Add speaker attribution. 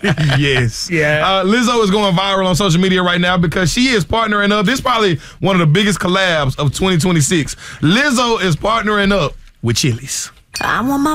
Speaker 1: Yes.
Speaker 2: Yeah.
Speaker 1: Lizzo is going viral on social media right now because she is partnering up. This is probably one of the biggest collabs of 2026. Lizzo is partnering up with Chili's.
Speaker 3: I want my